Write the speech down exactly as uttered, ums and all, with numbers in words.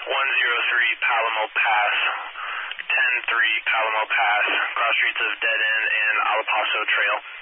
one zero three Palamo Pass, ten three Palamo Pass, cross streets of Dead End and Alapaso Trail.